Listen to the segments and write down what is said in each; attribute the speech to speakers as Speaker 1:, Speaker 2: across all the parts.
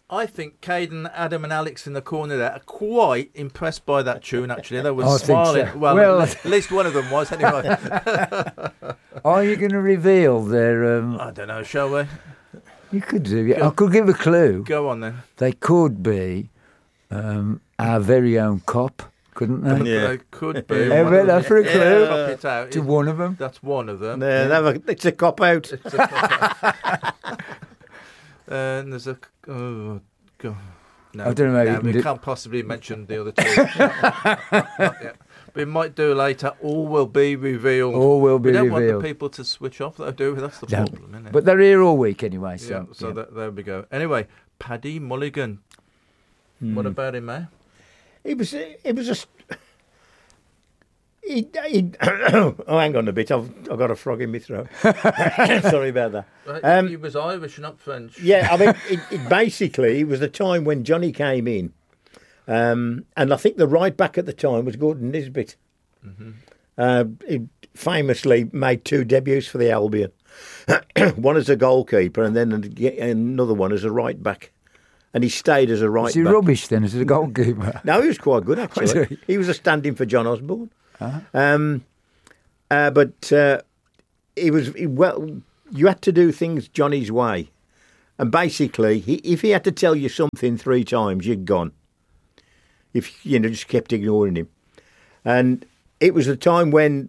Speaker 1: I think Caden, Adam and Alex in the corner there are quite impressed by that tune, actually. They were
Speaker 2: I
Speaker 1: smiling.
Speaker 2: think so.
Speaker 1: Well, at least one of them was, anyway.
Speaker 2: Are you going to reveal their...
Speaker 1: I don't know, shall we?
Speaker 2: You could do, yeah. I could give a clue.
Speaker 1: Go on, then.
Speaker 2: They could be our very own cop, couldn't they?
Speaker 3: Yeah.
Speaker 1: They could be.
Speaker 2: How about that for a clue?
Speaker 1: Cop it out.
Speaker 2: To one of them.
Speaker 1: That's one of them.
Speaker 3: It's a cop-out.
Speaker 1: And there's a... Oh, God. No,
Speaker 2: I don't know how you can
Speaker 1: we
Speaker 2: do-
Speaker 1: can't possibly mention the other two. Not yet. We might do later. All will be revealed.
Speaker 2: All will be
Speaker 1: we don't
Speaker 2: revealed.
Speaker 1: want the people to switch off, though, do we? That's the
Speaker 2: No.
Speaker 1: problem, isn't it?
Speaker 2: But they're here all week anyway, so...
Speaker 1: So there we go. Anyway, Paddy Mulligan. What about him, eh?
Speaker 3: It was a... oh, hang on a bit. I've got a frog in my throat. Sorry about that.
Speaker 1: He was Irish, not French.
Speaker 3: Yeah, I mean, it basically was the time when Johnny came in. And I think the right back at the time was Gordon Nisbet. He famously made 2 debuts for the Albion. One as a goalkeeper and then another one as a right back. And he stayed as a right
Speaker 2: Was he
Speaker 3: back.
Speaker 2: rubbish then as a goalkeeper?
Speaker 3: No, he was quite good,
Speaker 2: Was
Speaker 3: actually.
Speaker 2: he?
Speaker 3: He was a stand-in for John Osborne.
Speaker 2: Uh-huh.
Speaker 3: But you had to do things Johnny's way. And basically, if he had to tell you something 3 times, you'd gone. If you just kept ignoring him. And it was a time when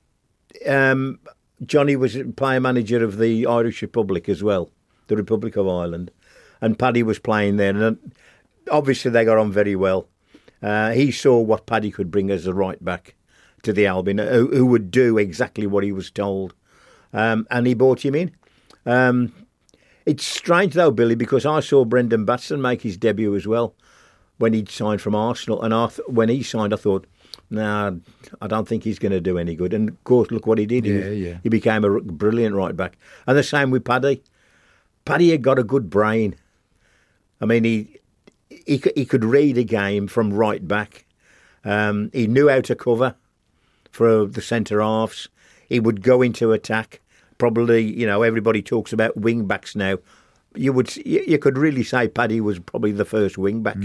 Speaker 3: Johnny was player manager of the Irish Republic as well, the Republic of Ireland. And Paddy was playing there. And obviously they got on very well. He saw what Paddy could bring as a right back to the Albion, who would do exactly what he was told. And he brought him in. It's strange though, Billy, because I saw Brendan Batson make his debut as well when he'd signed from Arsenal. And when he signed, I thought, nah, I don't think he's going to do any good. And of course, look what he did. He became a brilliant right back. And the same with Paddy. Paddy had got a good brain. I mean, he could read a game from right back. He knew how to cover for the centre halves. He would go into attack. Probably, everybody talks about wing backs now. You could really say Paddy was probably the first wing back.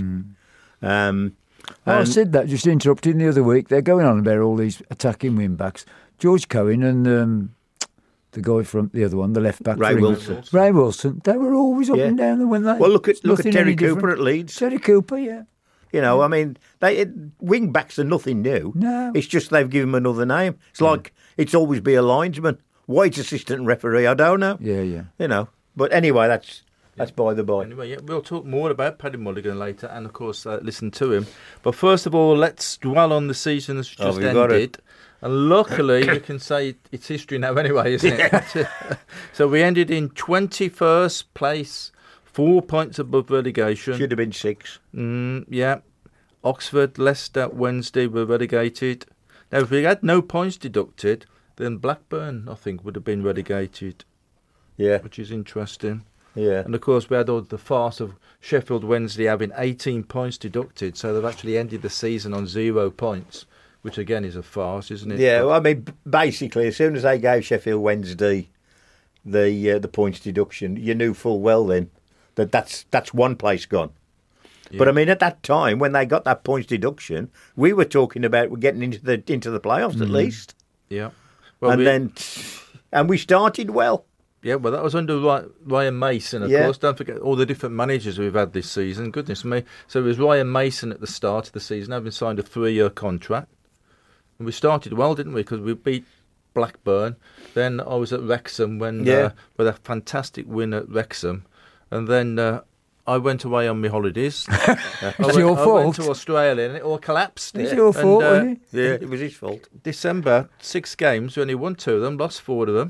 Speaker 2: I said that, just interrupting the other week. They're going on about all these attacking wing backs. George Cohen and the guy from the other one, the left back.
Speaker 3: Ray Wilson.
Speaker 2: Ray Wilson. They were always up and down, weren't they?
Speaker 3: Well, look at
Speaker 2: Nothing
Speaker 3: Terry
Speaker 2: any different.
Speaker 3: Cooper at Leeds.
Speaker 2: Terry Cooper, yeah.
Speaker 3: I mean, wing backs are nothing new.
Speaker 2: No.
Speaker 3: It's just they've given him another name. It's like it's always be a linesman. Why it's assistant referee, I don't know.
Speaker 2: Yeah.
Speaker 3: But anyway, that's by the by.
Speaker 1: Anyway, we'll talk more about Paddy Mulligan later and, of course, listen to him. But first of all, let's dwell on the season that's just ended. And luckily, you can say it's history now anyway, isn't it? So we ended in 21st place, 4 points above relegation.
Speaker 3: Should have been 6.
Speaker 1: Yeah. Oxford, Leicester, Wednesday were relegated. Now, if we had no points deducted, then Blackburn, I think, would have been relegated.
Speaker 3: Yeah.
Speaker 1: Which is interesting.
Speaker 3: Yeah.
Speaker 1: And, of course, we had all the farce of Sheffield Wednesday having 18 points deducted, so they've actually ended the season on 0 points, which, again, is a farce, isn't it?
Speaker 3: Yeah, well, I mean, basically, as soon as they gave Sheffield Wednesday the points deduction, you knew full well then that that's one place gone. Yeah. But, I mean, at that time, when they got that points deduction, we were talking about getting into the playoffs at least.
Speaker 1: Yeah.
Speaker 3: Well, and we started well.
Speaker 1: Yeah, well, that was under Ryan Mason, of course. Don't forget all the different managers we've had this season. Goodness me. So it was Ryan Mason at the start of the season, having signed a 3-year contract. And we started well, didn't we? Because we beat Blackburn. Then I was at Wrexham with a fantastic win at Wrexham. And then I went away on my holidays.
Speaker 2: It's your fault.
Speaker 1: I went to Australia and it all collapsed.
Speaker 2: It's your fault, wasn't it?
Speaker 3: Yeah, it was his fault.
Speaker 1: December, 6 games, we only won 2 of them, lost 4 of them.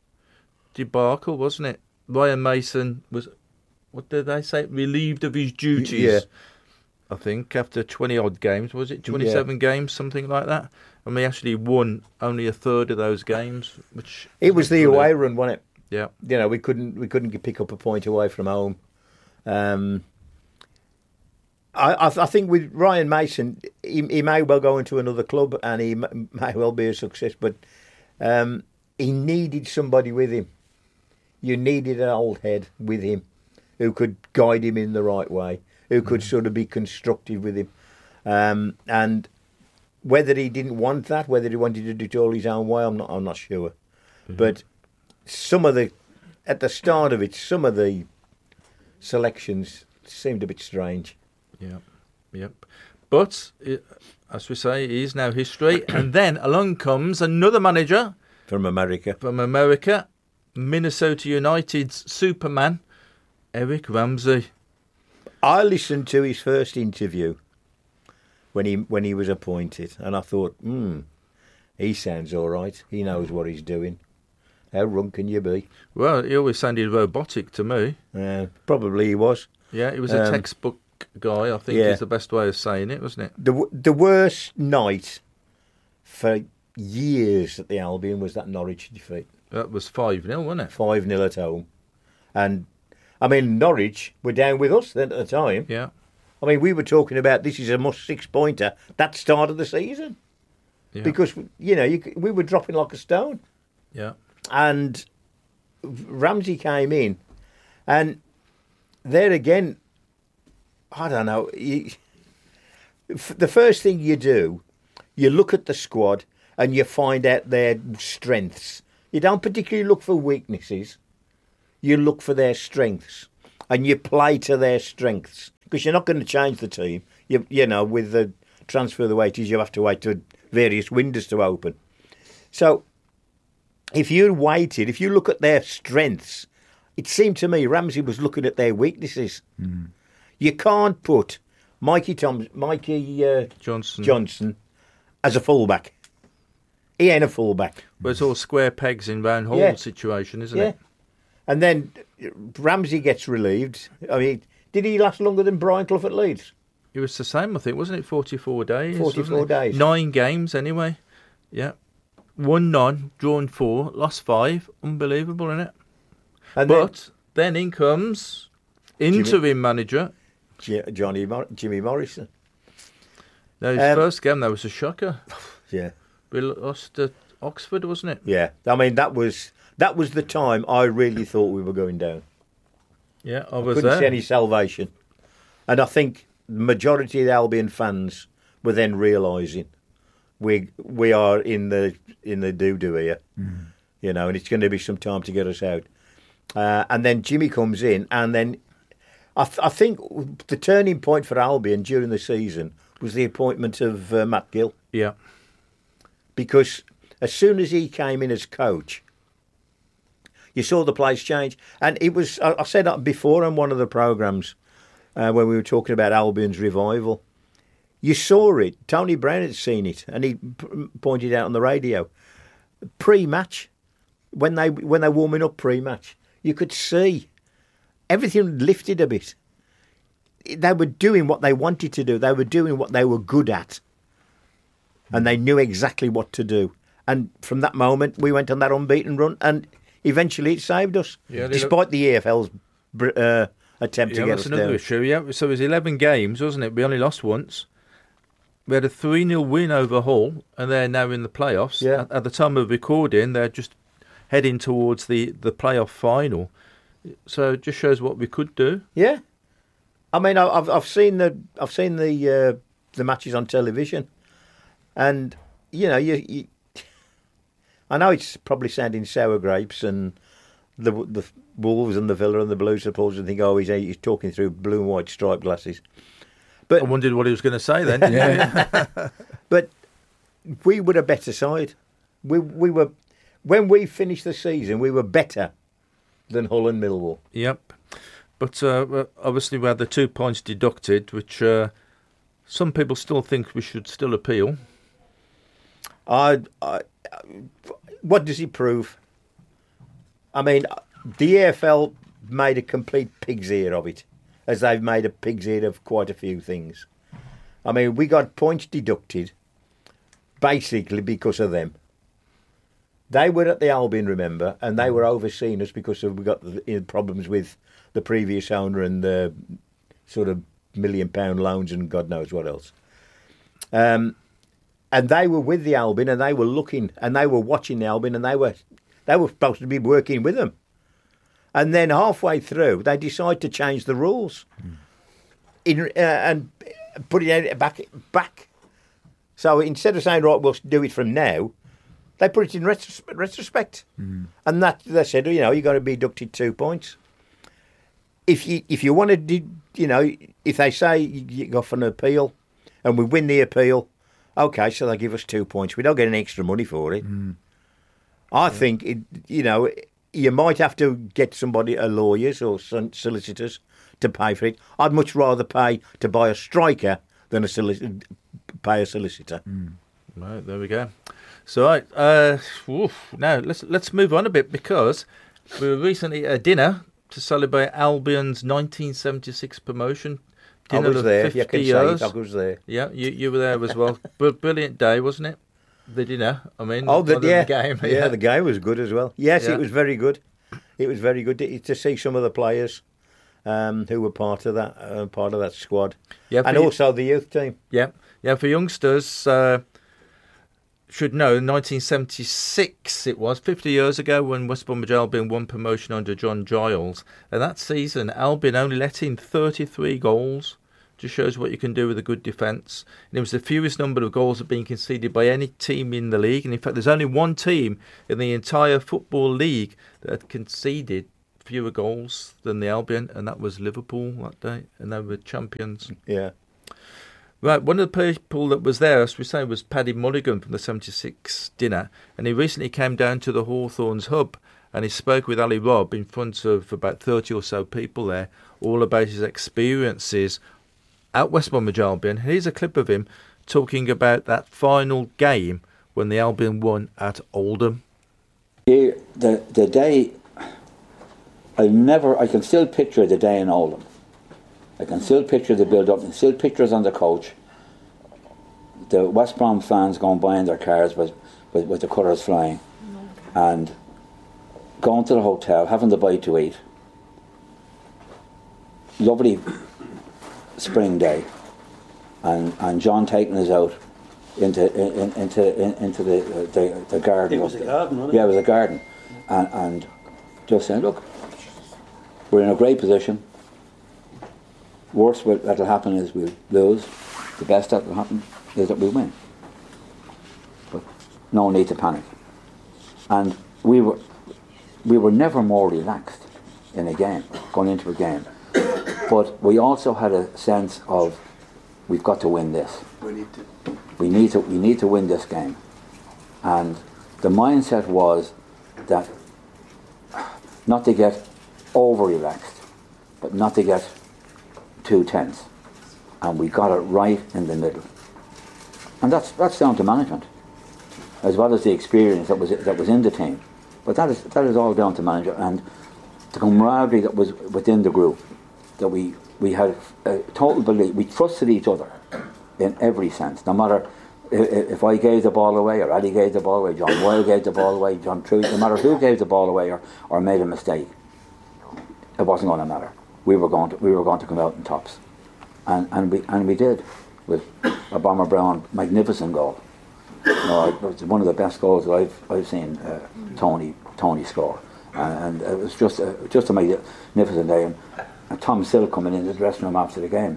Speaker 1: Debacle, wasn't it? Ryan Mason was, what did they say, relieved of his duties.
Speaker 3: Yeah.
Speaker 1: I think after 20-odd games, was it 27 games, something like that? And we actually won only a third of those games, which
Speaker 3: it was the away run, wasn't it?
Speaker 1: Yeah.
Speaker 3: We couldn't pick up a point away from home. I think with Ryan Mason, he may well go into another club and he may well be a success, but he needed somebody with him. You needed an old head with him who could guide him in the right way, who could sort of be constructive with him. And whether he didn't want that, whether he wanted to do it all his own way, I'm not sure. Mm-hmm. But at the start of it, some of the selections seemed a bit strange.
Speaker 1: Yep. But, as we say, it is now history. And then along comes another manager.
Speaker 3: From America,
Speaker 1: Minnesota United's Superman, Eric Ramsey.
Speaker 3: I listened to his first interview when he was appointed, and I thought, he sounds all right. He knows what he's doing. How wrong can you be?
Speaker 1: Well, he always sounded robotic to me.
Speaker 3: Probably he was.
Speaker 1: Yeah, he was a textbook guy, I think is the best way of saying it, wasn't it?
Speaker 3: The worst night for years at the Albion was that Norwich defeat.
Speaker 1: That was 5-0, wasn't it?
Speaker 3: 5-0 at home. And, I mean, Norwich were down with us then at the time.
Speaker 1: Yeah.
Speaker 3: I mean, we were talking about this is a must 6-pointer that start of the season. Yeah. Because, we were dropping like a stone.
Speaker 1: Yeah.
Speaker 3: And Ramsey came in, and there again, I don't know. The first thing you do, you look at the squad and you find out their strengths. You don't particularly look for weaknesses. You look for their strengths, and you play to their strengths, because you're not going to change the team. With the transfer the way it is, you have to wait for various windows to open. So, if you look at their strengths, it seemed to me Ramsey was looking at their weaknesses. Mm. You can't put Mikey Johnson as a fullback. He ain't a fullback.
Speaker 1: But it's all square pegs in round hole situation, isn't it?
Speaker 3: And then Ramsey gets relieved. I mean, did he last longer than Brian Clough at Leeds?
Speaker 1: It was the same, I think, wasn't it? 44 days.
Speaker 3: 44 days.
Speaker 1: 9 games, anyway. Yeah. Won 9, drawn 4, lost 5. Unbelievable, isn't it? But then in comes interim manager
Speaker 3: Jimmy Morrison.
Speaker 1: Now, his first game, that was a shocker.
Speaker 3: Yeah.
Speaker 1: We lost at Oxford, wasn't it?
Speaker 3: Yeah. I mean, that was the time I really thought we were going down.
Speaker 1: Yeah, I
Speaker 3: couldn't see any salvation. And I think the majority of the Albion fans were then realising we are in the doo-doo here, and it's going to be some time to get us out. And then Jimmy comes in, and then I think the turning point for Albion during the season was the appointment of Matt Gill.
Speaker 1: Yeah.
Speaker 3: Because as soon as he came in as coach, you saw the place change. And it was, I said that before on one of the programmes when we were talking about Albion's revival. You saw it. Tony Brown had seen it, and he pointed out on the radio. Pre-match, when they're warming up pre-match, you could see everything lifted a bit. They were doing what they wanted to do. They were doing what they were good at. And they knew exactly what to do. And from that moment, we went on that unbeaten run, and eventually it saved us, despite the EFL's attempt to get us down.
Speaker 1: That's another issue, yeah. So it was 11 games, wasn't it? We only lost once. We had a 3-0 win over Hull, and they're now in the playoffs.
Speaker 3: Yeah.
Speaker 1: At the time of recording, they're just heading towards the playoff final. So it just shows what we could do.
Speaker 3: Yeah. I mean, I've seen the matches on television. And, I know it's probably sounding sour grapes, and the Wolves and the Villa and the Blue supporters think, he's talking through blue and white striped glasses. But
Speaker 1: I wondered what he was going to say then. Yeah.
Speaker 3: But we were a better side. We were, when we finished the season, we were better than Hull and Millwall.
Speaker 1: Yep. But obviously we had the 2 points deducted, which some people still think we should still appeal.
Speaker 3: What does it prove? I mean, the EFL made a complete pig's ear of it, as they've made a pig's ear of quite a few things. I mean, we got points deducted basically because of them. They were at the Albion, remember, and they were overseeing us because we got problems with the previous owner and the sort of £1 million loans and God knows what else. And they were with the Albion, and they were looking, and they were watching the Albion, and they were supposed to be working with them. And then halfway through, they decide to change the rules and put it back. So instead of saying, right, we'll do it from now, they put it in retrospect. And that they said, you've got to be deducted 2 points. If you want to, if they say you go for an appeal and we win the appeal, okay, so they give us 2 points. We don't get any extra money for it. I think, you might have to get lawyers or solicitors to pay for it. I'd much rather pay to buy a striker than pay a solicitor.
Speaker 1: Right, there we go. So, right, now let's move on a bit, because we were recently at a dinner to celebrate Albion's 1976 promotion. Dinner
Speaker 3: I was there.
Speaker 1: 50
Speaker 3: you can
Speaker 1: years.
Speaker 3: say it. I was there.
Speaker 1: Yeah, you were there as well. Brilliant day, wasn't it? The dinner. I mean,
Speaker 3: the
Speaker 1: game.
Speaker 3: Yeah, the game was good as well. Yes,
Speaker 1: Yeah.
Speaker 3: It was very good. It was very good to see some of the players who were part of that squad, and also the youth team.
Speaker 1: Yeah. For youngsters, should know, 1976 it was, 50 years ago, when West Bromwich Albion won promotion under John Giles. And that season, Albion only let in 33 goals. Just shows what you can do with a good defence. And it was the fewest number of goals that had been conceded by any team in the league. And in fact, there's only one team in the entire Football League that had conceded fewer goals than the Albion, and that was Liverpool that day, and they were champions.
Speaker 3: Yeah.
Speaker 1: Right, one of the people that was there, as we say, was Paddy Mulligan from the 76 dinner, and he recently came down to the Hawthorns hub, and he spoke with Ali Robb in front of about 30 or so people there, all about his experiences at West Bromwich Albion. Here's a clip of him talking about that final game when the Albion won at Oldham.
Speaker 4: The day, I can still picture the day in Oldham. I can still picture the build-up, and still pictures on the coach. The West Brom fans going by in their cars with the colours flying, and going to the hotel, having the bite to eat. Lovely spring day, and John taking us out into the garden.
Speaker 5: It was a garden, wasn't it?
Speaker 4: Yeah, it was a garden, and just saying, look, we're in a great position. Worst that'll happen is we'll lose. The best that'll happen is that we'll win. But no need to panic. And we were never more relaxed in a game, going into a game. But we also had a sense of, we've got to win this. We need to win this game. And the mindset was that not to get over relaxed, but not to get too tense, and we got it right in the middle, and that's down to management, as well as the experience that was in the team. But that is all down to management and the camaraderie that was within the group. That we had a total belief. We trusted each other in every sense. No matter if I gave the ball away, or Ali gave the ball away, John Boyle gave the ball away, John Truitt. No matter who gave the ball away or made a mistake, it wasn't going to matter. We were going to come out in tops, and we did, with a Bomber Brown magnificent goal. It was one of the best goals that I've seen Tony score, and it was just a magnificent day. And Tom Sill coming in the dressing room after the game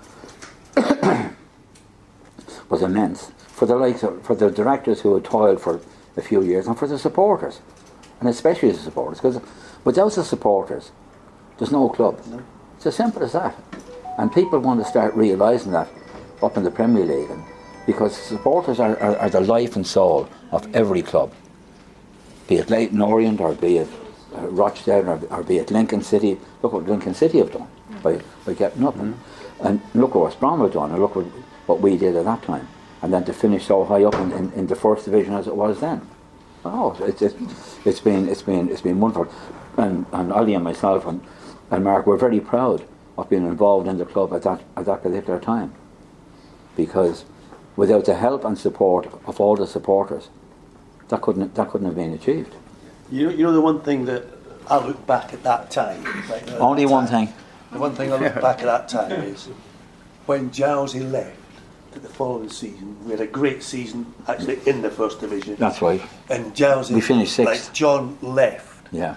Speaker 4: was immense for the directors who had toiled for a few years, and for the supporters, and especially the supporters, because without the supporters, there's no club. No. It's as simple as that. And people want to start realising that up in the Premier League, because supporters are the life and soul of every club. Be it Leyton Orient, or be it Rochdale, or be it Lincoln City. Look what Lincoln City have done by getting up. And look what West Brom have done, and look what we did at that time. And then to finish so high up in the first division as it was then. Oh, it's been wonderful. And Ali and myself and Mark were very proud of being involved in the club at that particular time, because without the help and support of all the supporters, that couldn't have been achieved.
Speaker 5: You know the one thing that I look back at that time.
Speaker 4: Only one thing.
Speaker 5: The one thing I look back at that time is when Jowsey left the following season. We had a great season actually in the first division.
Speaker 4: That's right.
Speaker 5: And Jowsey,
Speaker 4: we finished 6th.
Speaker 5: Like John left.
Speaker 4: Yeah.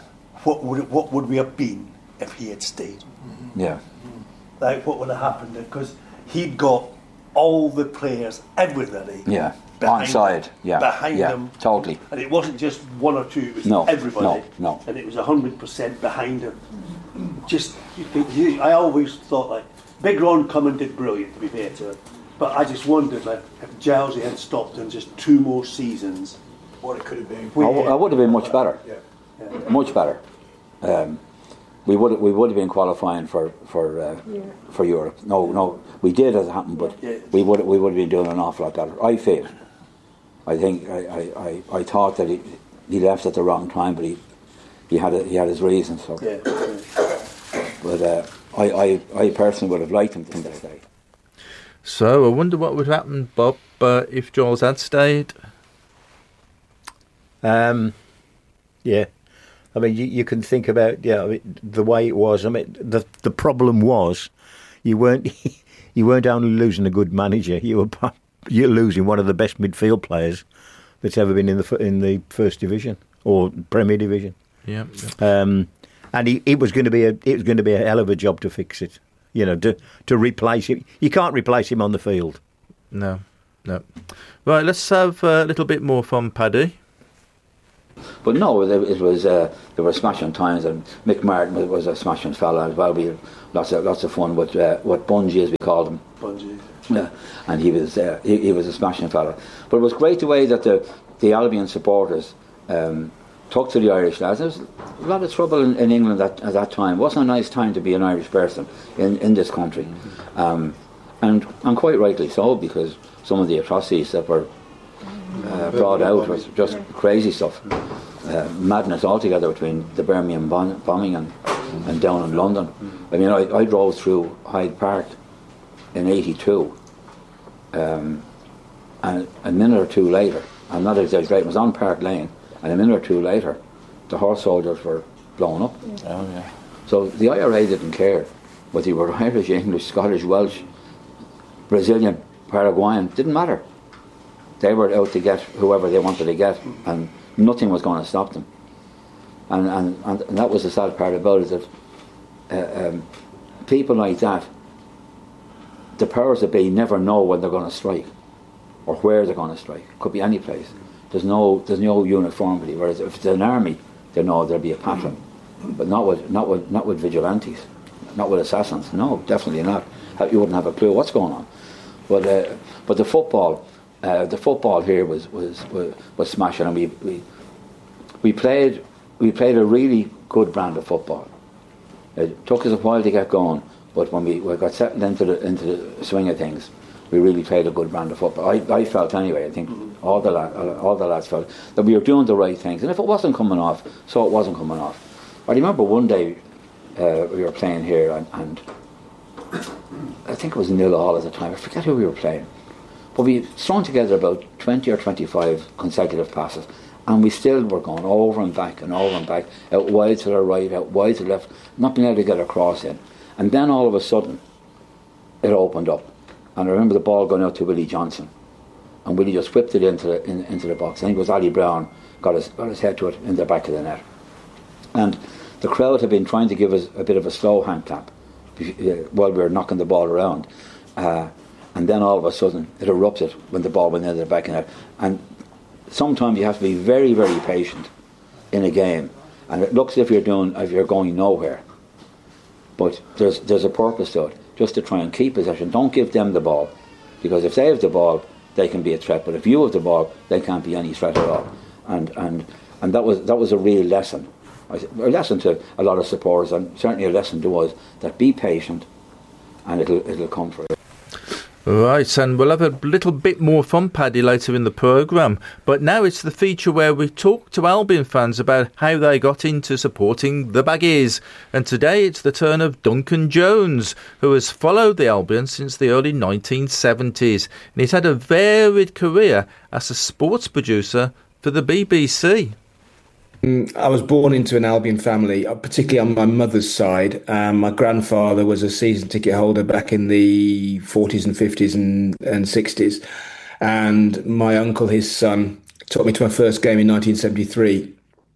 Speaker 5: what would we have been if he had stayed?
Speaker 4: Yeah.
Speaker 5: Like, what would have happened? Because he'd got all the players, everybody.
Speaker 4: Yeah.
Speaker 5: Behind
Speaker 4: Onside.
Speaker 5: him,
Speaker 4: Yeah.
Speaker 5: behind
Speaker 4: yeah.
Speaker 5: him.
Speaker 4: Totally.
Speaker 5: And it wasn't just one or two, it was everybody.
Speaker 4: No.
Speaker 5: And it was 100% behind him. Just, I always thought, like, Big Ron Cummins did brilliant, to be fair to him. But I just wondered, like, if Jowsey had stopped in just 2 more seasons, what it could have been.
Speaker 4: I would have been much better. Yeah. Much better. We would have been qualifying for Europe. No, we did as it happened, but we would have been doing an awful lot better. I feel. I think I thought that he left at the wrong time, but he had his reasons. So.
Speaker 5: Yeah.
Speaker 4: But I personally would have liked him to stay.
Speaker 1: So I wonder what would happen, Bob, if Giles had stayed.
Speaker 3: Yeah. I mean, you can think about the way it was. I mean, the problem was you weren't only losing a good manager. You're losing one of the best midfield players that's ever been in the First Division or Premier Division.
Speaker 1: Yeah.
Speaker 3: And it was going to be a hell of a job to fix it. You know, to replace him. You can't replace him on the field.
Speaker 1: No. Right, let's have a little bit more from Paddy.
Speaker 4: But no, it was there were smashing times, and Mick Martin was a smashing fella as well. We had lots of fun with what Bungie, as we called him.
Speaker 5: Bungie.
Speaker 4: Yeah, and he was a smashing fella. But it was great the way that the Albion supporters took to the Irish lads. There was a lot of trouble in England at that time. It wasn't a nice time to be an Irish person in this country, and quite rightly so, because some of the atrocities that were brought out was just crazy stuff. Madness altogether between the Birmingham bombing and down in London. I mean, I drove through Hyde Park in '82, and a minute or two later, I'm not exaggerating, it was on Park Lane, and a minute or two later, the horse soldiers were blown up.
Speaker 1: Oh yeah.
Speaker 4: So the IRA didn't care whether you were Irish, English, Scottish, Welsh, Brazilian, Paraguayan, didn't matter. They were out to get whoever they wanted to get, and nothing was going to stop them. And that was the sad part about it, that people like that, the powers that be never know when they're going to strike or where they're going to strike. Could be any place. There's no uniformity. Whereas if it's an army, they know there'll be a pattern, but not with vigilantes, not with assassins. No, definitely not. You wouldn't have a clue what's going on. But the football. The football here was smashing, and we played a really good brand of football. It took us a while to get going, but when we got settled into the swing of things, we really played a good brand of football. I felt anyway. I think all the lads felt that we were doing the right things, and if it wasn't coming off, so it wasn't coming off. I remember one day we were playing here, and I think it was 0-0 at the time. I forget who we were playing. But we thrown together about 20 or 25 consecutive passes, and we still were going over and back, out wide to the right, out wide to the left, not being able to get a cross in. And then all of a sudden, it opened up. And I remember the ball going out to Willie Johnson, and Willie just whipped it into the box. I think it was Ali Brown got his head to it in the back of the net. And the crowd had been trying to give us a bit of a slow hand clap while we were knocking the ball around. And then all of a sudden it erupted when the ball went into the back of the net. And sometimes you have to be very, very patient in a game, and it looks as if you're going nowhere. But there's a purpose to it, just to try and keep possession. Don't give them the ball, because if they have the ball, they can be a threat. But if you have the ball, they can't be any threat at all. And that was a real lesson. A lesson to a lot of supporters, and certainly a lesson to us, that be patient, and it'll come for you.
Speaker 1: Right, and we'll have a little bit more from Paddy later in the programme. But now it's the feature where we talk to Albion fans about how they got into supporting the Baggies. And today it's the turn of Duncan Jones, who has followed the Albion since the early 1970s. And he's had a varied career as a sports producer for the BBC.
Speaker 6: I was born into an Albion family, particularly on my mother's side. My grandfather was a season ticket holder back in the 40s and 50s and 60s. And my uncle, his son, took me to my first game in 1973.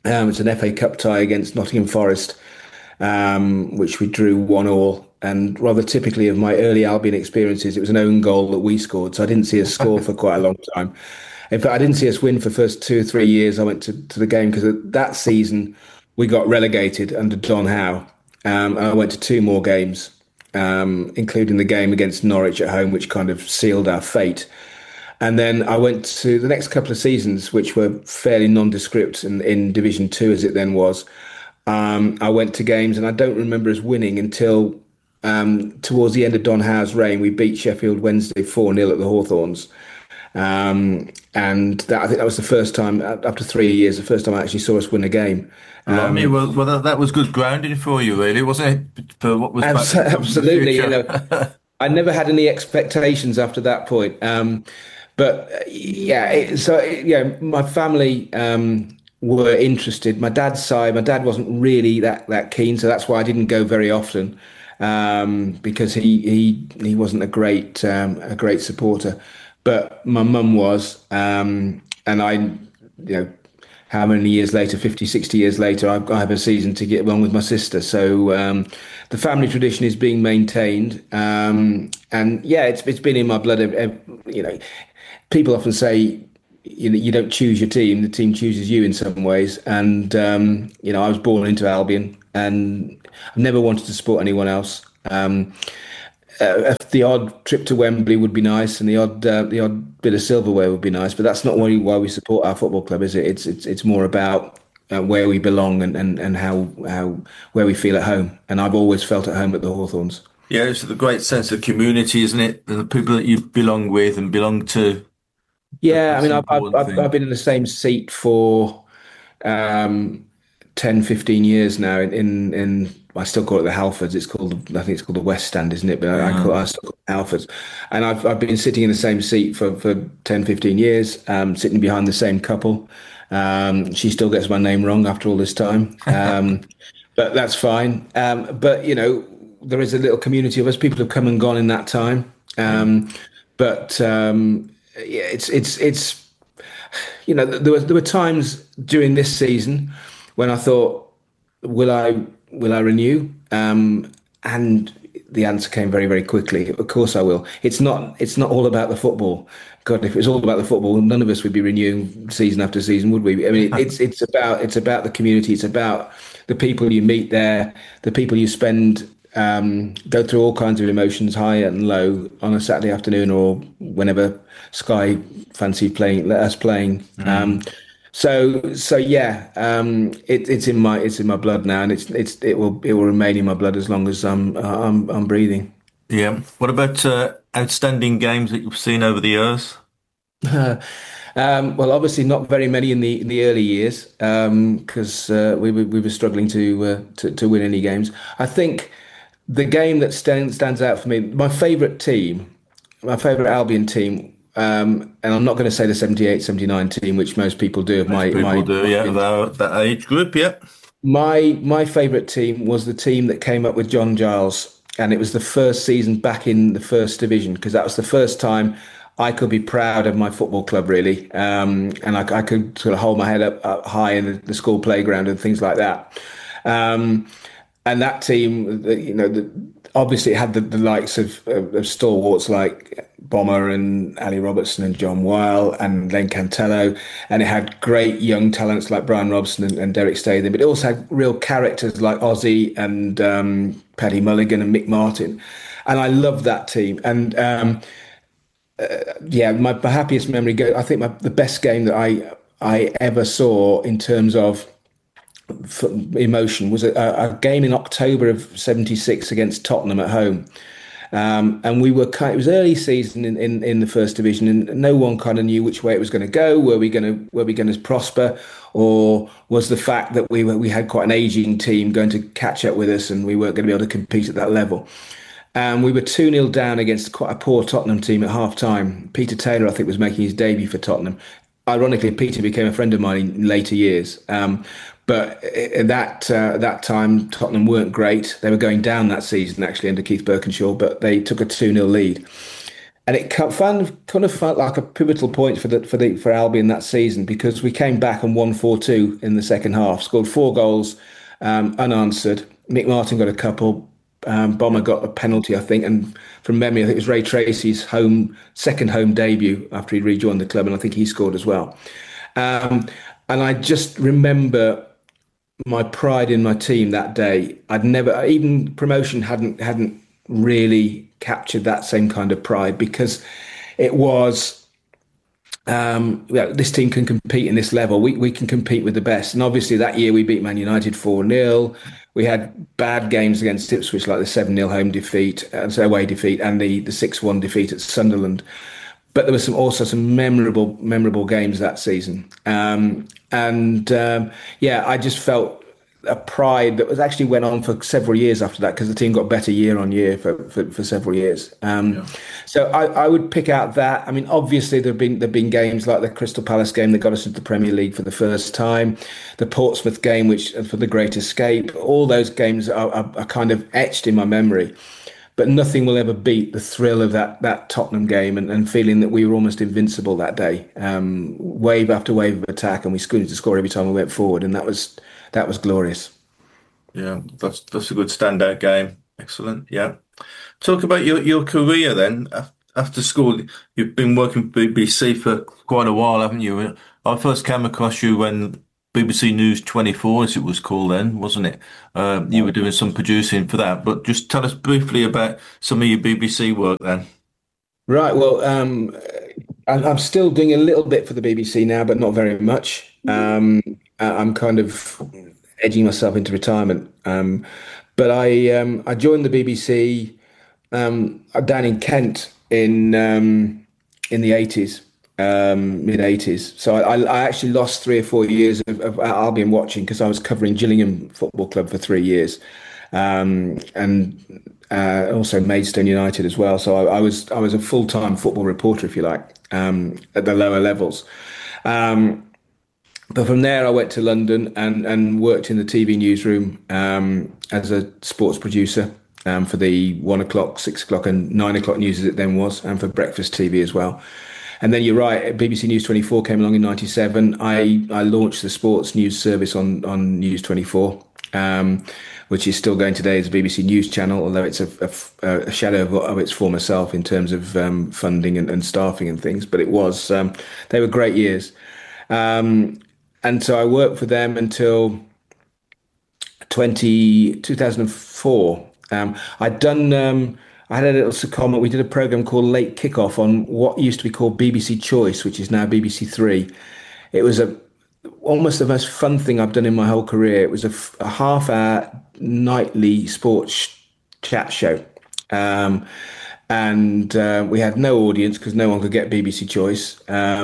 Speaker 6: It's an FA Cup tie against Nottingham Forest, which we drew 1-1. And rather typically of my early Albion experiences, it was an own goal that we scored. So I didn't see us score for quite a long time. In fact, I didn't see us win for the first 2 or 3 years I went to the game, because that season we got relegated under Don Howe. And I went to 2 more games, including the game against Norwich at home, which kind of sealed our fate. And then I went to the next couple of seasons, which were fairly nondescript in Division 2, as it then was. I went to games, and I don't remember us winning until towards the end of Don Howe's reign. We beat Sheffield Wednesday 4-0 at the Hawthorns. And I think that was the first time, after 3 years, the first time I actually saw us win a game.
Speaker 1: That was good grounding for you, really, wasn't it? For what was
Speaker 6: absolutely. I never had any expectations after that point. But my family were interested. My dad's side, my dad wasn't really that keen, so that's why I didn't go very often, because he wasn't a great supporter. But my mum was, and I, how many years later, 50, 60 years later, I have a season ticket along with my sister. So the family tradition is being maintained, and it's been in my blood. People often say, you don't choose your team; the team chooses you in some ways. And I was born into Albion, and I've never wanted to support anyone else. The odd trip to Wembley would be nice, and the odd bit of silverware would be nice. But that's not why we support our football club, is it? It's more about where we belong and how where we feel at home. And I've always felt at home at the Hawthorns.
Speaker 1: Yeah, it's the great sense of community, isn't it? The people that you belong with and belong to.
Speaker 6: Yeah, I mean, I've been in the same seat for 10, 15 years now. In I still call it the Halfords. I think it's called the West Stand, isn't it? But I still call it Halfords. And I've been sitting in the same seat for 10, 15 years, sitting behind the same couple. She still gets my name wrong after all this time, but that's fine. But there is a little community of us. People have come and gone in that time, it's there were times during this season when I thought, will I renew? And the answer came very, very quickly. Of course I will. It's not all about the football. God, if it was all about the football, none of us would be renewing season after season, would we? I mean, it's about the community. It's about the people you meet there, the people you spend, go through all kinds of emotions, high and low, on a Saturday afternoon or whenever Sky fancy let us playing. It's in my blood now, and it will remain in my blood as long as I'm breathing.
Speaker 1: Yeah. What about outstanding games that you've seen over the years?
Speaker 6: Well, obviously not very many in the early years, because we were struggling to win any games. I think the game that stands out for me, my favourite Albion team. And I'm not going to say the 78-79 team, which most people do.
Speaker 1: That age group, yeah.
Speaker 6: My favourite team was the team that came up with John Giles, and it was the first season back in the first division, because that was the first time I could be proud of my football club, really, and I could sort of hold my head up high in the school playground and things like that. And that team, obviously it had the likes of stalwarts like Bomber and Ali Robertson and John Weil and Len Cantello, and it had great young talents like Brian Robson and Derek Statham, but it also had real characters like Ozzy and Paddy Mulligan and Mick Martin, and I loved that team. And my happiest memory, I think the best game that I ever saw in terms of emotion was a game in October of '76 against Tottenham at home. And we were it was early season in the first division, and no one kind of knew which way it was going to go. Were we going to prosper, or was the fact that we had quite an aging team going to catch up with us, and we weren't going to be able to compete at that level? And we were 2-0 down against quite a poor Tottenham team at half time. Peter Taylor, I think, was making his debut for Tottenham. Ironically, Peter became a friend of mine in later years. But at that time, Tottenham weren't great. They were going down that season, actually, under Keith Birkinshaw, but they took a 2-0 lead. And it kind of felt like a pivotal point for Albion that season, because we came back and won 4-2 in the second half, scored 4 goals unanswered. Mick Martin got a couple. Bomber got a penalty, I think, and from memory, I think it was Ray Tracy's second home debut after he rejoined the club, and I think he scored as well. And I just remember my pride in my team that day. I'd never, even promotion hadn't really captured that same kind of pride, because it was, this team can compete in this level. We can compete with the best. And obviously that year we beat Man United 4-0. We had bad games against Ipswich, like the 7-0 home defeat, away defeat, and the 6-1 defeat at Sunderland. But there were also some memorable games that season. I just felt a pride that actually went on for several years after that, because the team got better year on year for several years. So I would pick out that. I mean, obviously there've been games like the Crystal Palace game that got us into the Premier League for the first time, the Portsmouth game, which for the Great Escape. All those games are kind of etched in my memory. But nothing will ever beat the thrill of that Tottenham game and feeling that we were almost invincible that day. Wave after wave of attack, and we scored to score every time we went forward, and that was glorious.
Speaker 1: Yeah, that's a good standout game. Excellent. Yeah. Talk about your career then. After school, you've been working for BBC for quite a while, haven't you? I first came across you when BBC News 24, as it was called then, wasn't it? You were doing some producing for that, but just tell us briefly about some of your BBC work then.
Speaker 6: Right. Well, I'm still doing a little bit for the BBC now, but not very much. I'm kind of edging myself into retirement. But I joined the BBC down in Kent in the 80s. Mid 80s. So I actually lost 3 or 4 years of Albion watching, because I was covering Gillingham Football Club for 3 years, and also Maidstone United as well. So I was a full-time football reporter, if you like, at the lower levels. But from there I went to London and worked in the TV newsroom as a sports producer for the 1 o'clock, 6 o'clock and 9 o'clock news, as it then was, and for breakfast TV as well. And then you're right, BBC News 24 came along in 97. I launched the sports news service on News 24, which is still going today as a BBC News channel, although it's a shadow of its former self in terms of funding and staffing and things. But it was, they were great years. And so I worked for them until 2004. I had a little secondment. We did a program called Late Kickoff on what used to be called BBC Choice, which is now BBC Three. It was almost the most fun thing I've done in my whole career. It was a half-hour nightly sports chat show. And we had no audience because no one could get BBC Choice.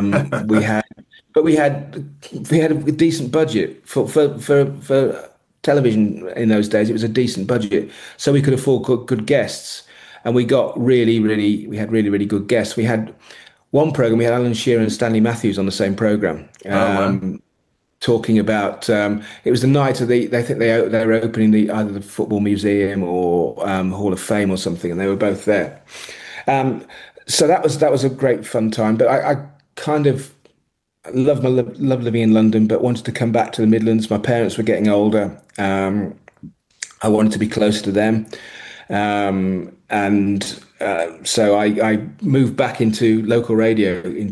Speaker 6: We had a decent budget for television in those days. It was a decent budget, so we could afford good guests, and we got really good guests. We had one program. We had Alan Shearer and Stanley Matthews on the same program, talking about. It was the night of they were opening either the Football Museum or Hall of Fame or something, and they were both there. So that was a great fun time. But I kind of love living in London, but wanted to come back to the Midlands. My parents were getting older. I wanted to be closer to them. So I moved back into local radio in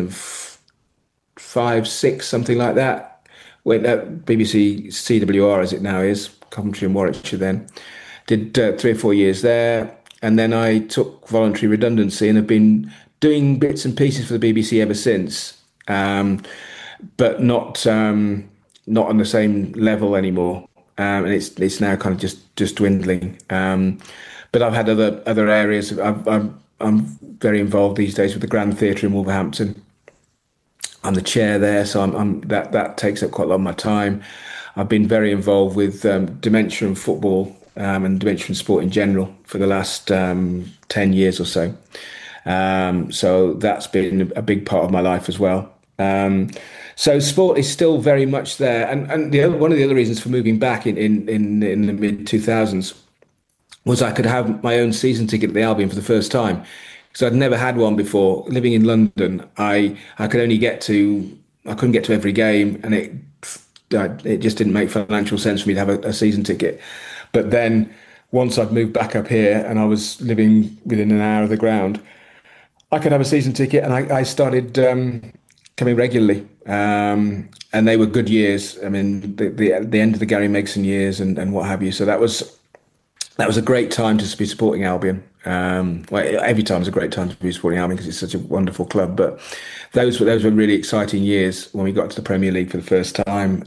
Speaker 6: 2005, 6, something like that. Went at BBC CWR, as it now is, Coventry and Warwickshire then. Did 3 or 4 years there. And then I took voluntary redundancy and have been doing bits and pieces for the BBC ever since. But not on the same level anymore, and it's now kind of just dwindling. But I've had other areas. I'm very involved these days with the Grand Theatre in Wolverhampton. I'm the chair there, so that takes up quite a lot of my time. I've been very involved with dementia and football and dementia and sport in general for the last 10 years or so. So that's been a big part of my life as well. So sport is still very much there, and one of the other reasons for moving back in the mid 2000s was I could have my own season ticket at the Albion for the first time. because I'd never had one before. Living in London, I couldn't get to every game, and it just didn't make financial sense for me to have a season ticket. But then once I'd moved back up here and I was living within an hour of the ground, I could have a season ticket, and I started coming regularly. And they were good years. I mean, the end of the Gary Megson years and what have you. So that was a great time to be supporting Albion. Every time is a great time to be supporting Albion because it's such a wonderful club. But those were really exciting years when we got to the Premier League for the first time.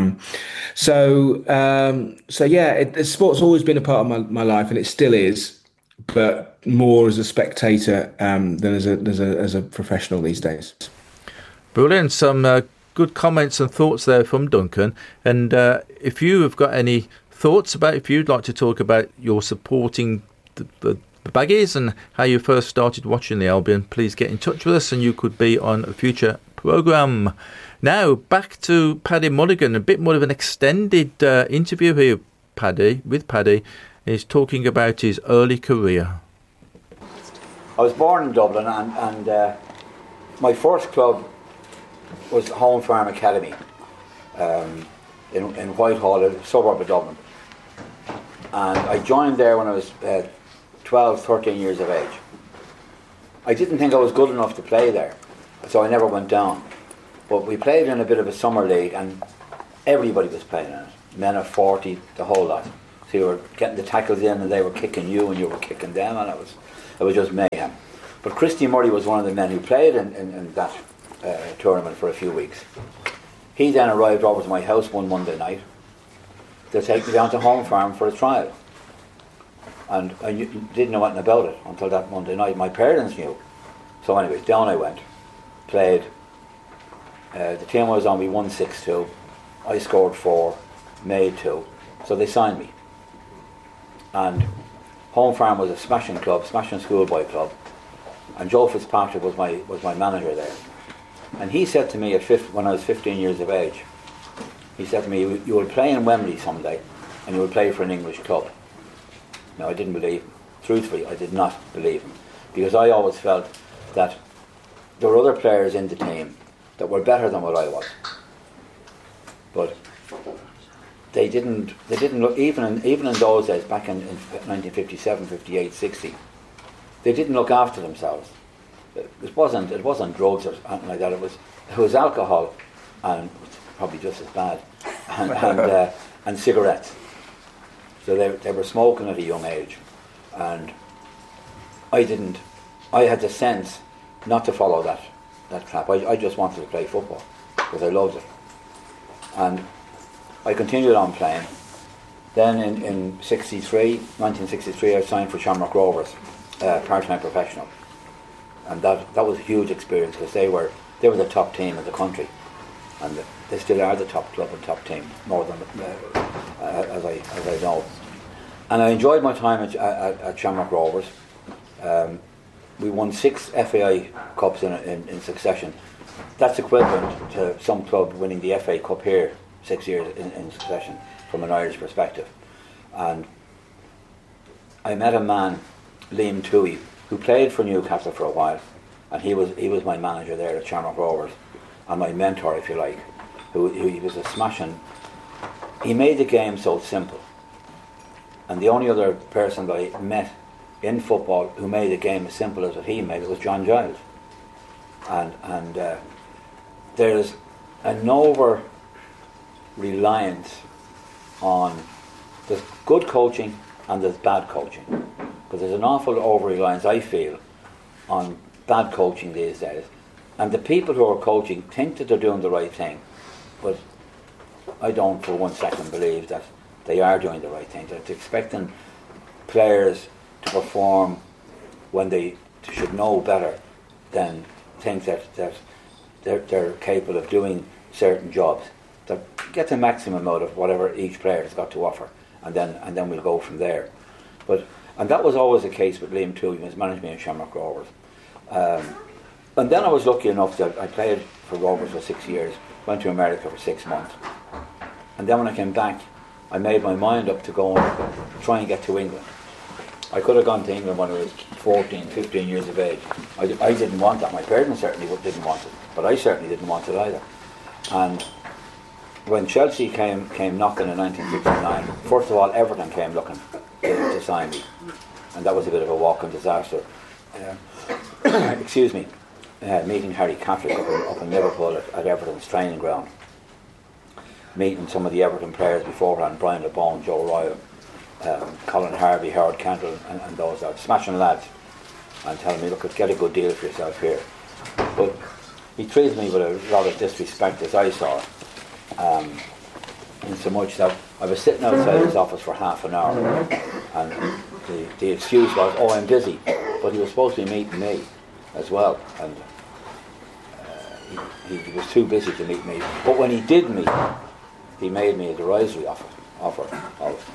Speaker 6: Sport's always been a part of my life, and it still is, but more as a spectator than as a professional these days.
Speaker 1: Brilliant. Some good comments and thoughts there from Duncan. And if you have got any thoughts about, if you'd like to talk about your supporting the Baggies and how you first started watching the Albion, please get in touch with us and you could be on a future programme. Now, back to Paddy Mulligan, a bit more of an extended interview here with Paddy. He's talking about his early career.
Speaker 4: I was born in Dublin, and my first club was Home Farm Academy in Whitehall, a suburb of Dublin. And I joined there when I was 12, 13 years of age. I didn't think I was good enough to play there, so I never went down. But we played in a bit of a summer league, and everybody was playing in it. Men of 40, the whole lot. So you were getting the tackles in, and they were kicking you, and you were kicking them, and it was just mayhem. But Christy Murray was one of the men who played in that tournament for a few weeks. He then arrived over to my house one Monday night to take me down to Home Farm for a trial. And I didn't know anything about it until that Monday night. My parents knew. So anyway, down I went, played. The team I was on, we won 6-2. I scored 4, made 2. So they signed me. And Home Farm was a smashing club, smashing schoolboy club. And Joe Fitzpatrick was my manager there. And he said to me when I was 15 years of age, he said to me, you will play in Wembley someday, and you will play for an English club. Now, I didn't believe him. Truthfully, I did not believe him. Because I always felt that there were other players in the team that were better than what I was. But they didn't look, even in those days, back in 1957, 58, 60, they didn't look after themselves. It wasn't drugs or anything like that. It was alcohol, and probably just as bad, and cigarettes. So they were smoking at a young age, and I had the sense not to follow that trap. I just wanted to play football because I loved it, and I continued on playing. Then in 1963, I signed for Shamrock Rovers, part-time professional, and that was a huge experience because they were the top team in the country, and they still are the top club and top team, more than as I know. And I enjoyed my time at Shamrock Rovers. We won 6 FAI Cups in succession. That's equivalent to some club winning the FA Cup here 6 years in succession from an Irish perspective. And I met a man, Liam Toohey, who played for Newcastle for a while, and he was my manager there at Shamrock Rovers, and my mentor, if you like, who he was a smashing. He made the game so simple, and the only other person that I met in football who made the game as simple as what he made it was John Giles. And there's an over reliance on there's good coaching and there's bad coaching, because there's an awful over reliance, I feel, on bad coaching these days, and the people who are coaching think that they're doing the right thing, but I don't for 1 second believe that they are doing the right thing. They're expecting players to perform when they should know better than think that they're capable of doing certain jobs. That get the maximum out of whatever each player has got to offer, and then we'll go from there. And that was always the case with Liam Toohey, who was managing me in Shamrock Rovers. And then I was lucky enough that I played for Rovers for 6 years, went to America for 6 months, and then when I came back, I made my mind up to go and try and get to England. I could have gone to England when I was 14, 15 years of age. I didn't want that. My parents certainly didn't want it, but I certainly didn't want it either. And when Chelsea came knocking in 1969, first of all, Everton came looking to sign me, and that was a bit of a walking disaster. Excuse me. Meeting Harry Catrick up in Liverpool at Everton's training ground. Meeting some of the Everton players beforehand, Brian LeBone, Joe Ryan, Colin Harvey, Howard Cantle, and those are smashing lads, and telling me, look, get a good deal for yourself here. But he treated me with a lot of disrespect, as I saw it, in so much that I was sitting outside his office for half an hour, and the excuse was, oh, I'm busy, but he was supposed to be meeting me as well, and he was too busy to meet me. But when he did meet me, he made me a derisory offer of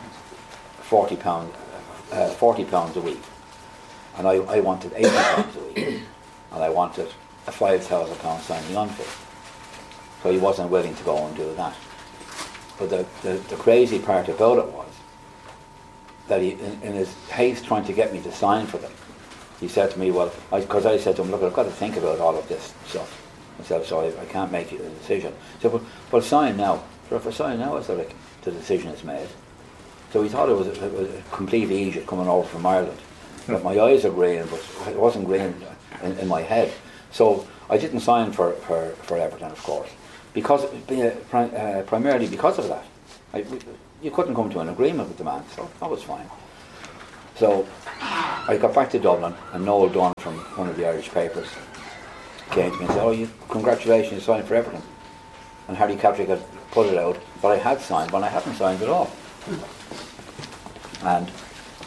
Speaker 4: £40 a week, and I wanted £80 a week, and I wanted a £5,000 signing on fee. So he wasn't willing to go and do that. But the crazy part about it was that he, in his haste trying to get me to sign for them, he said to me, well, because I said to him, look, I've got to think about all of this stuff myself, so I can't make a decision. He said, well, sign now. So if I sign now, I said, like, the decision is made. So he thought it was a complete Egypt coming over from Ireland. But my eyes are green, but it wasn't green in my head. So I didn't sign for Everton, of course, because primarily because of that. You couldn't come to an agreement with the man, so that was fine. So I got back to Dublin, and Noel Dunn from one of the Irish papers came to me and said, oh, congratulations, you signed for Everton. And Harry Catrick had put it out, but I had signed, but I hadn't signed at all. And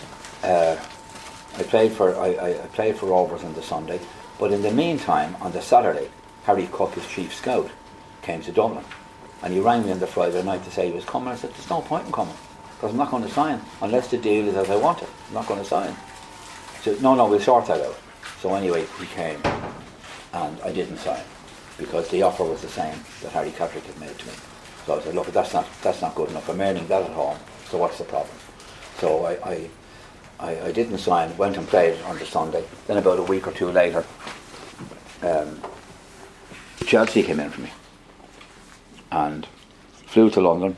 Speaker 4: I played for Rovers on the Sunday, but in the meantime, on the Saturday, Harry Cook, his chief scout, came to Dublin, and he rang me on the Friday night to say he was coming. I said, there's no point in coming, because I'm not going to sign unless the deal is as I want it. I'm not going to sign. He said, no, we'll sort that out. So anyway, he came, and I didn't sign, because the offer was the same that Harry Catrick had made to me. So I said, look, that's not good enough. I'm earning that at home, so what's the problem? So I didn't sign, went and played on the Sunday. Then about a week or two later, Chelsea came in for me and flew to London,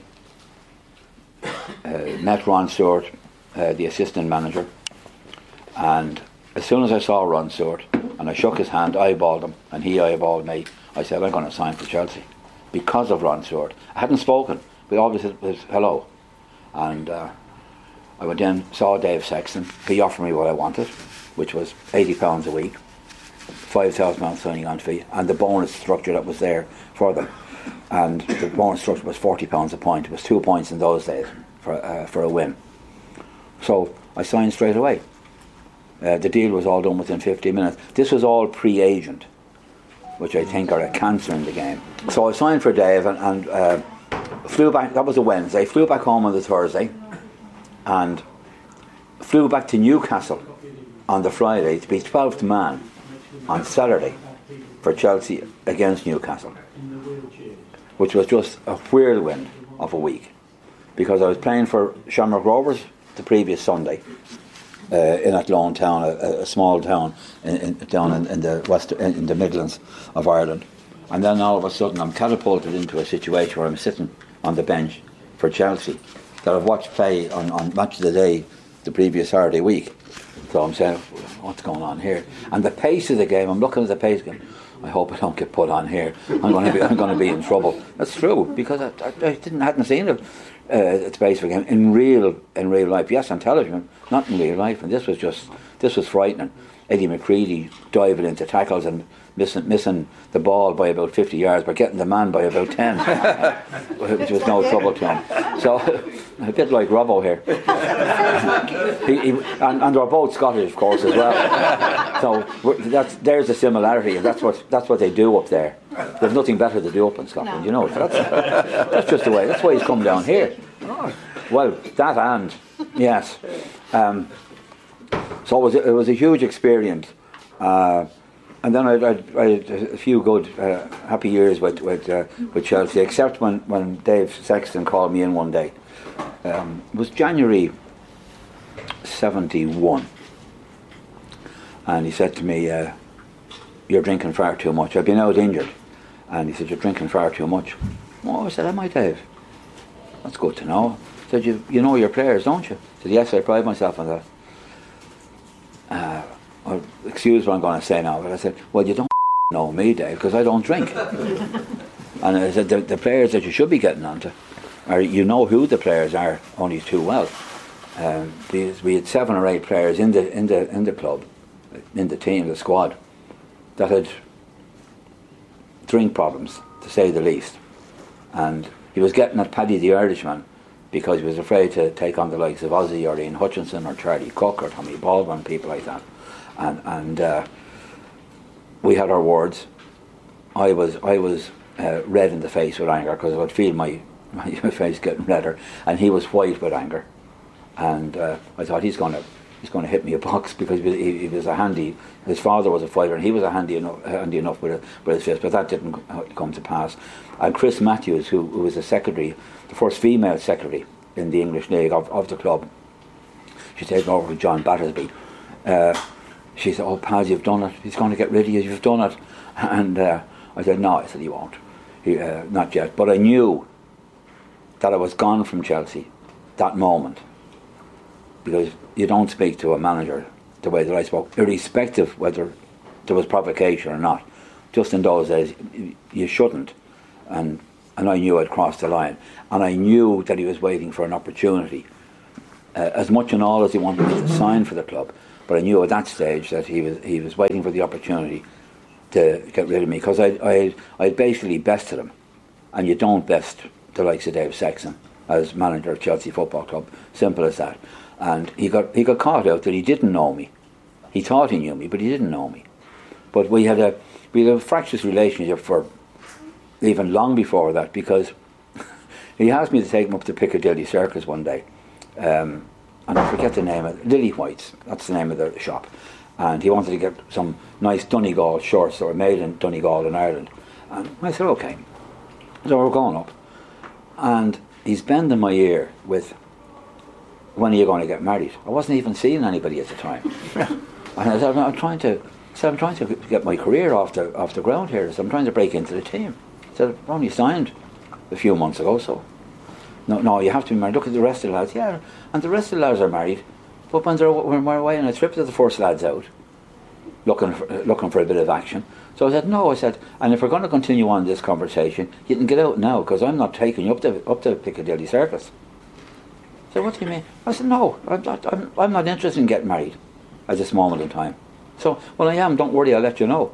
Speaker 4: met Ron Stewart, the assistant manager, and as soon as I saw Ron Stewart and I shook his hand, eyeballed him, and he eyeballed me, I said, I'm going to sign for Chelsea because of Ron Stewart. I hadn't spoken, we always said hello. And I went in, saw Dave Sexton. He offered me what I wanted, which was £80 a week, £5,000 signing on fee, and the bonus structure that was there for them. And the bonus structure was £40 a point. It was 2 points in those days for a win. So I signed straight away. The deal was all done within 15 minutes. This was all pre-agent, which I think are a cancer in the game. So I signed for Dave and flew back. That was a Wednesday. Flew back home on the Thursday, and flew back to Newcastle on the Friday to be 12th man on Saturday for Chelsea against Newcastle, which was just a whirlwind of a week, because I was playing for Shamrock Rovers the previous Sunday in Athlone Town, a small town down in the Midlands of Ireland, and then all of a sudden I'm catapulted into a situation where I'm sitting on the bench for Chelsea that I've watched play on Match of the Day the previous Saturday week. So I'm saying, what's going on here? And the pace of the game, I'm looking at the pace game, I hope I don't get put on here. I'm going to be in trouble. That's true, because I hadn't seen the pace of a game in real life. Yes, on television, not in real life. And this was frightening. Eddie McCready diving into tackles and missing the ball by about 50 yards, but getting the man by about 10, which was no trouble to him. So a bit like Robbo here. And they're both Scottish, of course, as well. So there's a similarity, and that's what they do up there. There's nothing better to do up in Scotland, you know. That's just the way. That's why he's come down here. Well, that and yes. So it was a huge experience. And then I had a few good, happy years with Chelsea, except when Dave Sexton called me in one day. It was January 71. And he said to me, you're drinking far too much. I've been out injured. And he said, you're drinking far too much. Oh, I said, am I, Dave? That's good to know. He said, you know your players, don't you? I said, yes, I pride myself on that. Well, excuse what I'm going to say now, but I said, well, you don't know me, Dave, because I don't drink. And I said, the players that you should be getting onto, are, you know who the players are only too well. We had 7 or 8 players in the club, in the team, the squad, that had drink problems, to say the least. And he was getting at Paddy the Irishman because he was afraid to take on the likes of Ozzie or Ian Hutchinson or Charlie Cook or Tommy Baldwin, people like that. And we had our words. I was red in the face with anger because I could feel my face getting redder, and he was white with anger. And I thought he's going to hit me a box because he was a handy. His father was a fighter, and he was a handy enough with his fist. But that didn't come to pass. And Chris Matthews, who was the secretary, the first female secretary in the English League of the club, she's taken over with John Battersby. She said, "Oh, Paz, you've done it. He's going to get rid of you. You've done it." And I said, "No," I said, "He won't. Not yet." But I knew that I was gone from Chelsea that moment, because you don't speak to a manager the way that I spoke, irrespective whether there was provocation or not. Just in those days, you shouldn't. And I knew I'd crossed the line. And I knew that he was waiting for an opportunity, as much and all as he wanted me to sign for the club. But I knew at that stage that he was waiting for the opportunity to get rid of me, because I basically bested him. And you don't best the likes of Dave Sexton as manager of Chelsea Football Club. Simple as that. And he got caught out that he didn't know me. He thought he knew me, but he didn't know me. But we had a fractious relationship for even long before that, because he asked me to take him up to Piccadilly Circus one day, and I forget the name of it, Lily White's, that's the name of the shop, and he wanted to get some nice Donegal shorts that were made in Donegal in Ireland. And I said, okay. So we're going up, and he's bending my ear with, "When are you going to get married?" I wasn't even seeing anybody at the time. And I said, I'm trying to get my career off the ground here. So I'm trying to break into the team. I said, "I've only signed a few months ago, so no, you have to be married. Look at the rest of the lads." Yeah, and the rest of the lads are married. But when we're away on a trip, to the first lads out, looking for a bit of action. So I said, "No," I said, "and if we're going to continue on this conversation, you can get out now, because I'm not taking you up to Piccadilly Circus." I said, "What do you mean?" I said, "No, I'm not interested in getting married at this moment in time. So when I am, don't worry, I'll let you know.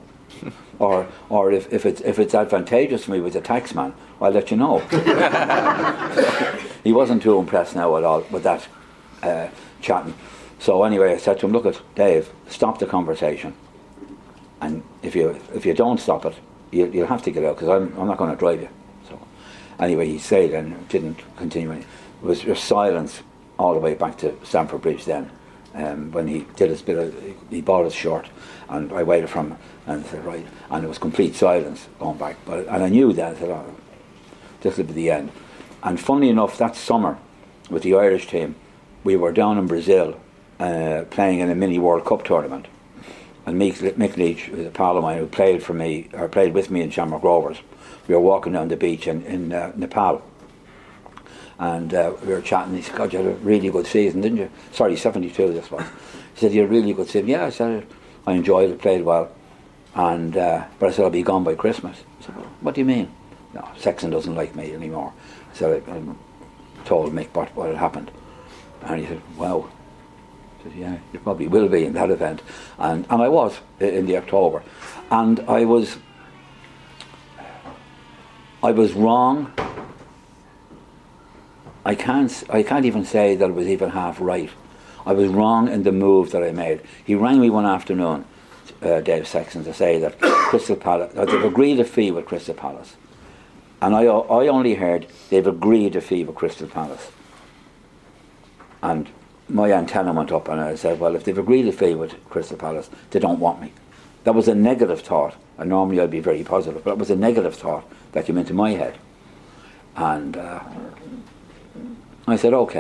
Speaker 4: or if it's advantageous for me with the tax man, I'll let you know." He wasn't too impressed now at all with that chatting. So anyway, I said to him, "Look, Dave, stop the conversation. And if you don't stop it, you'll have to get out, because I'm not going to drive you." So anyway, he stayed and didn't continue. It was just silence all the way back to Stamford Bridge then. When he did his he bought his shirt, and I waited for him and said, "Right," and it was complete silence going back. And I knew that. I said, "Oh, this will be the end." And funnily enough, that summer with the Irish team, we were down in Brazil playing in a mini World Cup tournament. And Mick Leach, who's a pal of mine who played with me in Shamrock Rovers, we were walking down the beach in Nepal. And we were chatting. He said, "God, you had a really good season, didn't you?" Sorry, 72 this was. He said, "You had a really good season." "Yeah," I said, "I enjoyed it, played well. And but I said, I'll be gone by Christmas." He said, "What do you mean?" "No, Sexton doesn't like me anymore." I said, I told Mick what had happened. And he said, "Wow." I said, "Yeah, you probably will be in that event." And I was in the October. And I was wrong. I can't even say that it was even half right. I was wrong in the move that I made. He rang me one afternoon, Dave Sexton, to say that Crystal Palace, they've agreed a fee with Crystal Palace. And I only heard they've agreed a fee with Crystal Palace. And my antenna went up, and I said, "Well, if they've agreed a fee with Crystal Palace, they don't want me." That was a negative thought. And normally I'd be very positive, but it was a negative thought that came into my head. And I said, "Okay."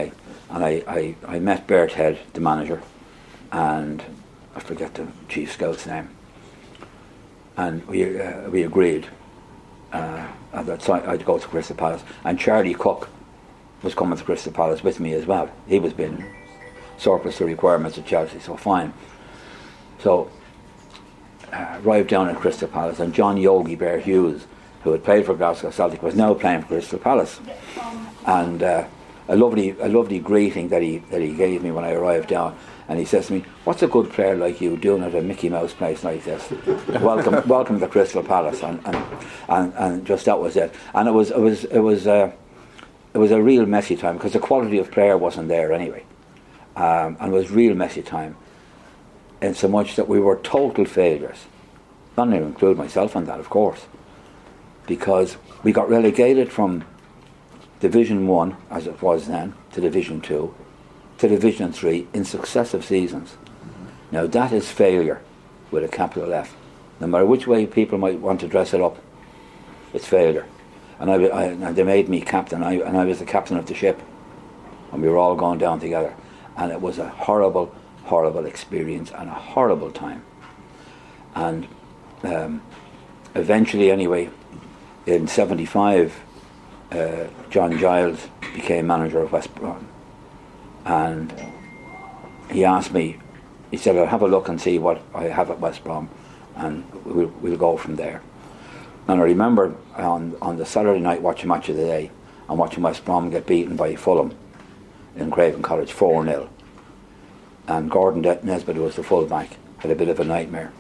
Speaker 4: And I met Bert Head, the manager, and I forget the chief scout's name. And we agreed that I'd go to Crystal Palace. And Charlie Cook was coming to Crystal Palace with me as well. He was being surplus to requirements at Chelsea, so fine. So arrived down at Crystal Palace, and John Yogi Bear Hughes, who had played for Glasgow Celtic, was now playing for Crystal Palace. And a lovely greeting that he gave me when I arrived down. And he says to me, "What's a good player like you doing at a Mickey Mouse place like this? Welcome to Crystal Palace." And just that was it. And it was a real messy time, because the quality of player wasn't there anyway. And it was real messy time, in so much that we were total failures. Not to include myself in that, of course, because we got relegated from Division 1, as it was then, to Division 2, to Division 3 in successive seasons. Now that is failure with a capital F. No matter which way people might want to dress it up, it's failure. And they made me captain, and I was the captain of the ship, and we were all going down together. And it was a horrible, horrible experience and a horrible time. And eventually, anyway, in '75, John Giles became manager of West Brom. And he asked me, he said, "I'll have a look and see what I have at West Brom, and we'll go from there." And I remember on the Saturday night watching Match of the Day and watching West Brom get beaten by Fulham in Craven Cottage 4-0. And Gordon Nesbitt, who was the full-back, had a bit of a nightmare.